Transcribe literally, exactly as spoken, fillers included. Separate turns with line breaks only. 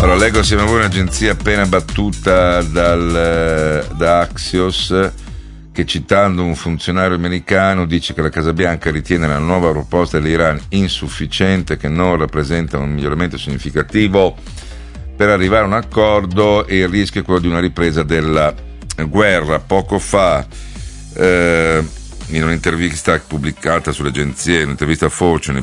Allora, leggo assieme a voi un'agenzia appena battuta dal, da Axios, che citando un funzionario americano dice che la Casa Bianca ritiene la nuova proposta dell'Iran insufficiente, che non rappresenta un miglioramento significativo per arrivare a un accordo e il rischio è quello di una ripresa della guerra. Poco fa eh, in un'intervista pubblicata sulle agenzie, un'intervista a Fortune,